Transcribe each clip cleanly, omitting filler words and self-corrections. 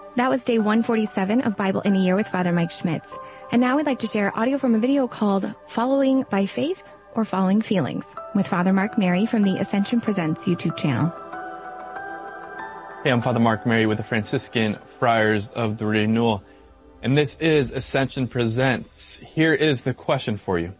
That was day 147 of Bible in a Year with Father Mike Schmitz. And now I'd like to share audio from a video called Following by Faith or Following Feelings with Father Mark Mary from the Ascension Presents YouTube channel. Hey, I'm Father Mark Mary with the Franciscan Friars of the Renewal, and this is Ascension Presents. Here is the question for you.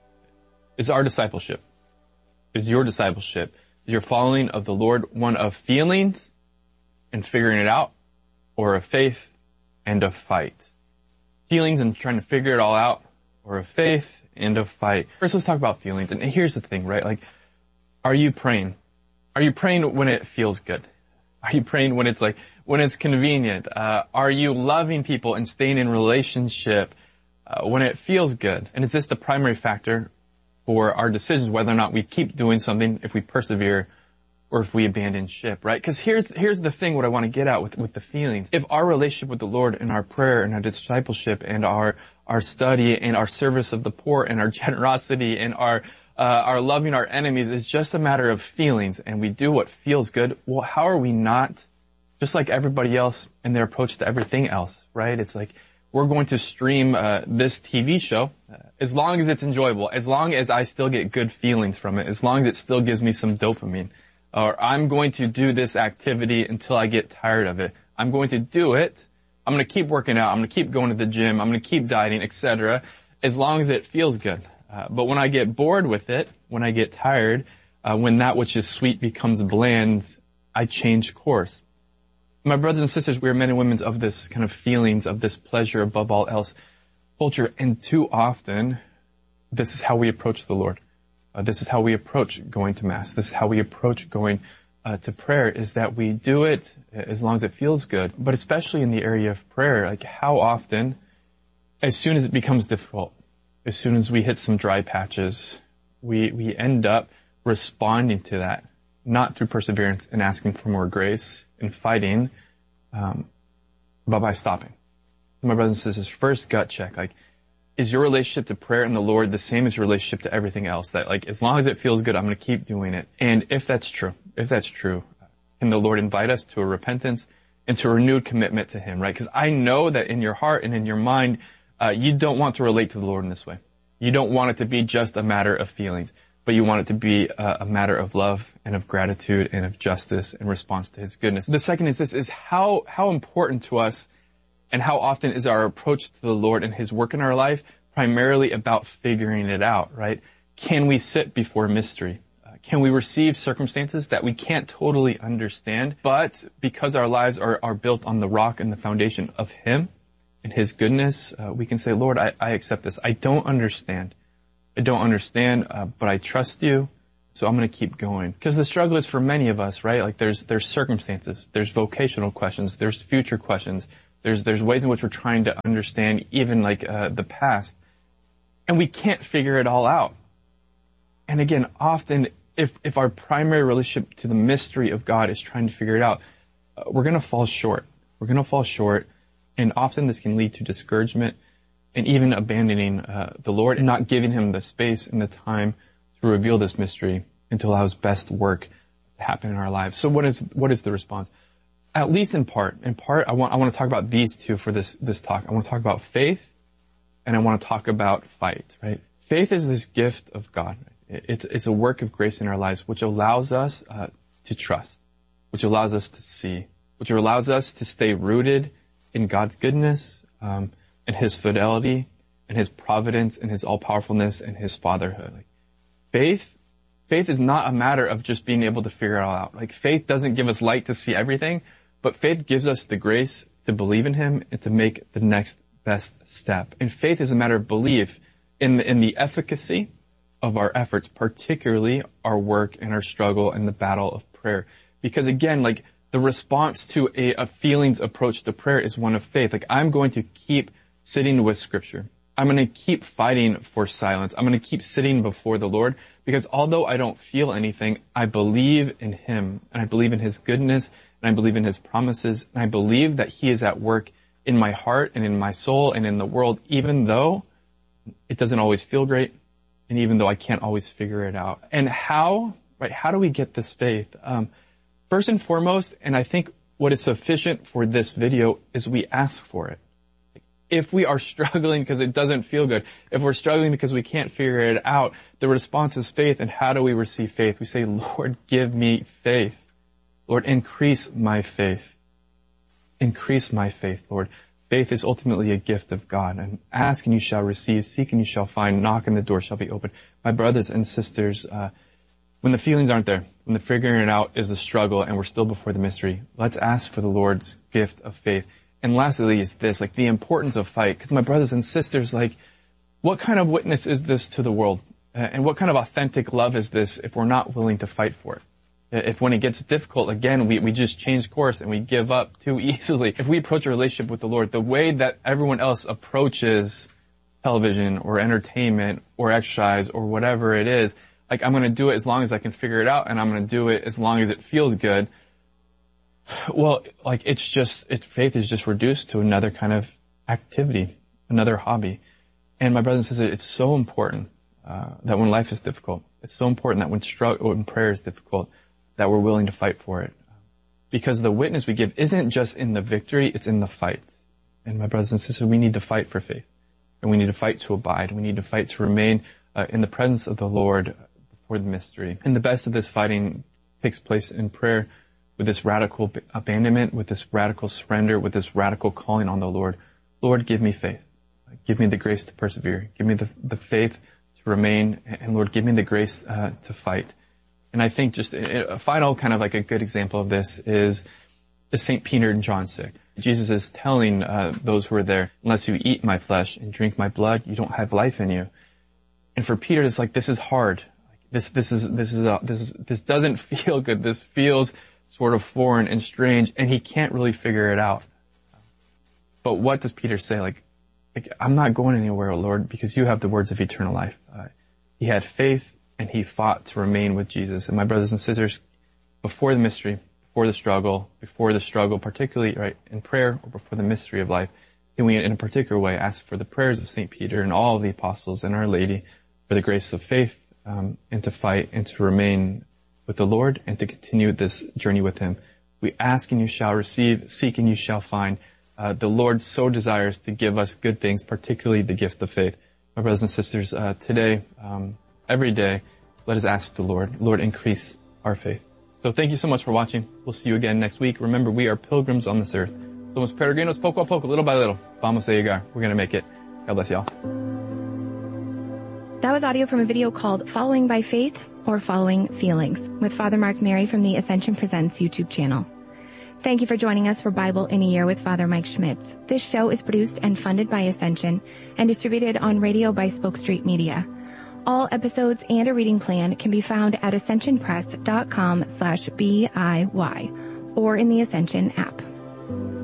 Is our discipleship, is your discipleship, is your following of the Lord one of feelings and figuring it out, or of faith and of fight? Feelings and trying to figure it all out, or of faith and of fight? First, let's talk about feelings. And here's the thing, right? Like, are you praying? Are you praying when it feels good? Are you praying when it's convenient? Are you loving people and staying in relationship when it feels good? And is this the primary factor for our decisions, whether or not we keep doing something, if we persevere, or if we abandon ship, right? Because here's the thing, what I want to get at with the feelings. If our relationship with the Lord and our prayer and our discipleship and our study and our service of the poor and our generosity and our loving our enemies is just a matter of feelings, and we do what feels good, well, how are we not just like everybody else in their approach to everything else, right? It's like, we're going to stream this TV show as long as it's enjoyable, as long as I still get good feelings from it, as long as it still gives me some dopamine. Or I'm going to do this activity until I get tired of it. I'm going to do it. I'm going to keep working out. I'm going to keep going to the gym. I'm going to keep dieting, etc., as long as it feels good. But when I get bored with it, when I get tired, when that which is sweet becomes bland, I change course. My brothers and sisters, we are men and women of this kind of feelings, of this pleasure above all else culture. And too often, this is how we approach the Lord. This is how we approach going to Mass. This is how we approach going to prayer, is that we do it as long as it feels good. But especially in the area of prayer, like how often, as soon as it becomes difficult, as soon as we hit some dry patches, we end up responding to that, not through perseverance and asking for more grace and fighting, but by stopping. My brothers and sisters, first gut check, like, is your relationship to prayer and the Lord the same as your relationship to everything else? That, like, as long as it feels good, I'm going to keep doing it. And if that's true, can the Lord invite us to a repentance and to a renewed commitment to Him, right? Because I know that in your heart and in your mind, you don't want to relate to the Lord in this way. You don't want it to be just a matter of feelings, but you want it to be a matter of love and of gratitude and of justice in response to His goodness. The second is how important to us and how often is our approach to the Lord and His work in our life primarily about figuring it out, right? Can we sit before mystery? Can we receive circumstances that we can't totally understand, but because our lives are built on the rock and the foundation of Him and His goodness, we can say, Lord, I accept this. I don't understand, but I trust You, so I'm going to keep going. Because the struggle is for many of us, right? Like there's circumstances, there's vocational questions, there's future questions, there's ways in which we're trying to understand even like the past, and we can't figure it all out. And again, often if our primary relationship to the mystery of God is trying to figure it out, we're going to fall short. And often this can lead to discouragement and even abandoning the Lord and not giving Him the space and the time to reveal this mystery and to allow His best work to happen in our lives. So what is the response? At least in part, I want to talk about these two for this talk. I want to talk about faith, and I want to talk about fight, right? Faith is this gift of God. It's a work of grace in our lives, which allows us to trust, which allows us to see, which allows us to stay rooted in God's goodness, and His fidelity, and His providence, and His all-powerfulness, and His fatherhood. Like, faith is not a matter of just being able to figure it all out. Like, faith doesn't give us light to see everything, but faith gives us the grace to believe in Him and to make the next best step. And faith is a matter of belief in the efficacy of our efforts, particularly our work and our struggle and the battle of prayer. Because again, like, the response to a feelings approach to prayer is one of faith. Like, I'm going to keep sitting with Scripture. I'm going to keep fighting for silence. I'm going to keep sitting before the Lord, because although I don't feel anything, I believe in Him, and I believe in His goodness, and I believe in His promises, and I believe that He is at work in my heart and in my soul and in the world, even though it doesn't always feel great, and even though I can't always figure it out. And how do we get this faith? First and foremost, and I think what is sufficient for this video is we ask for it. If we are struggling because it doesn't feel good, if we're struggling because we can't figure it out, the response is faith. And how do we receive faith? We say, Lord, give me faith. Lord, increase my faith. Increase my faith, Lord. Faith is ultimately a gift of God. And ask and you shall receive, seek and you shall find, knock and the door shall be opened. My brothers and sisters, when the feelings aren't there, when the figuring it out is the struggle and we're still before the mystery, let's ask for the Lord's gift of faith. And lastly is this, the importance of fight. Because my brothers and sisters, what kind of witness is this to the world? And what kind of authentic love is this if we're not willing to fight for it? If when it gets difficult, again, we just change course and we give up too easily. If we approach a relationship with the Lord the way that everyone else approaches television or entertainment or exercise or whatever it is, I'm going to do it as long as I can figure it out and I'm going to do it as long as it feels good. Well, faith is just reduced to another kind of activity, another hobby. And my brothers and sisters, it's so important that when life is difficult, it's so important that when prayer is difficult, that we're willing to fight for it. Because the witness we give isn't just in the victory, it's in the fights. And my brothers and sisters, we need to fight for faith. And we need to fight to abide. We need to fight to remain in the presence of the Lord before the mystery. And the best of this fighting takes place in prayer with this radical abandonment, with this radical surrender, with this radical calling on the Lord. Lord, give me faith. Give me the grace to persevere. Give me the faith to remain. And Lord, give me the grace to fight. And I think just a final kind of a good example of this is St. Peter in John 6. Jesus is telling those who are there, unless you eat my flesh and drink my blood, you don't have life in you. And for Peter, it's this is hard. This doesn't feel good. This feels sort of foreign and strange, and he can't really figure it out. But what does Peter say? I'm not going anywhere, Lord, because you have the words of eternal life. He had faith, and he fought to remain with Jesus. And my brothers and sisters, before the mystery, before the struggle, particularly right in prayer or before the mystery of life, can we, in a particular way, ask for the prayers of St. Peter and all of the apostles and Our Lady for the grace of faith, and to fight and to remain with the Lord and to continue this journey with Him. We ask and you shall receive, seek and you shall find. The Lord so desires to give us good things, particularly the gift of faith. My brothers and sisters, today, every day, let us ask the Lord, increase our faith. So thank you so much for watching. We'll see you again next week. Remember, we are pilgrims on this earth. Somos peregrinos poco a poco, little by little. Vamos a llegar. We're going to make it. God bless y'all. That was audio from a video called Following by Faith or Following Feelings with Father Mark Mary from the Ascension Presents YouTube channel. Thank you for joining us for Bible in a Year with Father Mike Schmitz. This show is produced and funded by Ascension and distributed on radio by Spoke Street Media. All episodes and a reading plan can be found at ascensionpress.com/BIY or in the Ascension app.